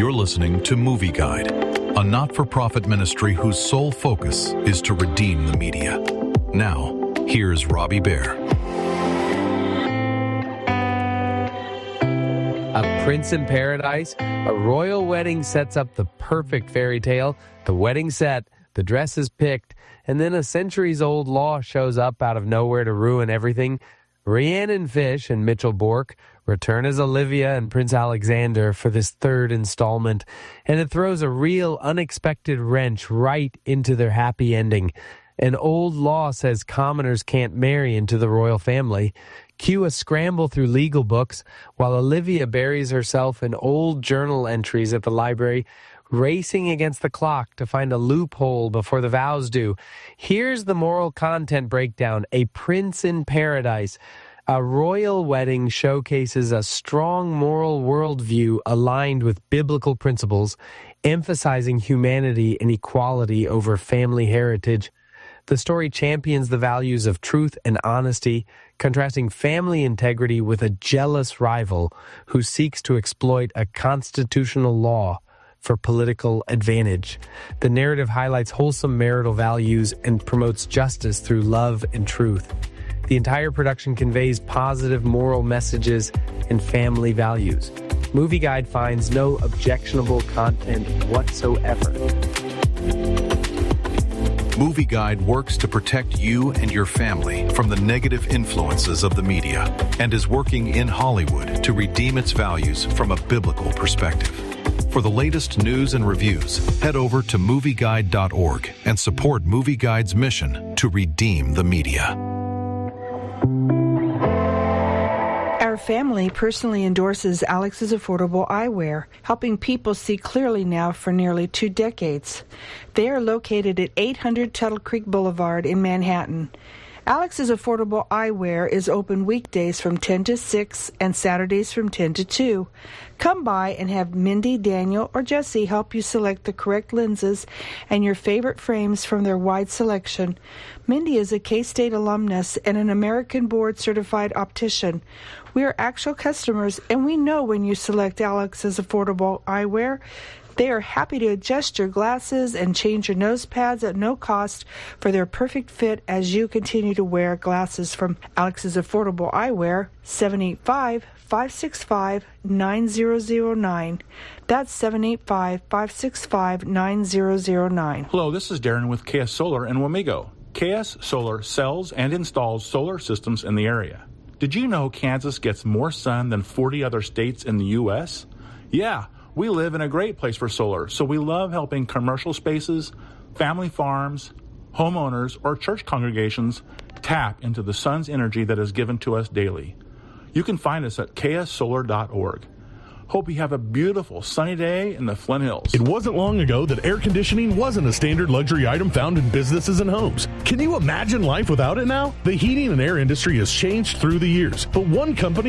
You're listening to Movie Guide, a not-for-profit ministry whose sole focus is to redeem the media. Now, here's Robbie Bear. A prince in paradise, a royal wedding sets up the perfect fairy tale, the wedding set, the dress is picked, and then a centuries-old law shows up out of nowhere to ruin everything. Rhiannon Fish and Mitchell Bork return as Olivia and Prince Alexander for this third installment, and it throws a real unexpected wrench right into their happy ending. An old law says commoners can't marry into the royal family. Cue a scramble through legal books while Olivia buries herself in old journal entries at the library, racing against the clock to find a loophole before the vows due. Here's the moral content breakdown. A Prince in Paradise. A royal wedding showcases a strong moral worldview aligned with biblical principles, emphasizing humanity and equality over family heritage. The story champions the values of truth and honesty, contrasting family integrity with a jealous rival who seeks to exploit a constitutional law for political advantage. The narrative highlights wholesome marital values and promotes justice through love and truth. The entire production conveys positive moral messages and family values. Movie Guide finds no objectionable content whatsoever. Movie Guide works to protect you and your family from the negative influences of the media and is working in Hollywood to redeem its values from a biblical perspective. For the latest news and reviews, head over to movieguide.org and support Movie Guide's mission to redeem the media. Our family personally endorses Alex's Affordable Eyewear, helping people see clearly now for nearly 2 decades. They are located at 800 Tuttle Creek Boulevard in Manhattan. Alex's Affordable Eyewear is open weekdays from 10 to 6 and Saturdays from 10 to 2. Come by and have Mindy, Daniel, or Jesse help you select the correct lenses and your favorite frames from their wide selection. Mindy is a K-State alumnus and an American board-certified optician. We are actual customers, and we know when you select Alex's Affordable Eyewear. They are happy to adjust your glasses and change your nose pads at no cost for their perfect fit as you continue to wear glasses from Alex's Affordable Eyewear, 785-565-9009. That's 785-565-9009. Hello, this is Darren with KS Solar in Wamego. KS Solar sells and installs solar systems in the area. Did you know Kansas gets more sun than 40 other states in the U.S.? Yeah. We live in a great place for solar, so we love helping commercial spaces, family farms, homeowners, or church congregations tap into the sun's energy that is given to us daily. You can find us at kssolar.org. Hope you have a beautiful sunny day in the Flint Hills. It wasn't long ago that air conditioning wasn't a standard luxury item found in businesses and homes. Can you imagine life without it now? The heating and air industry has changed through the years, but one company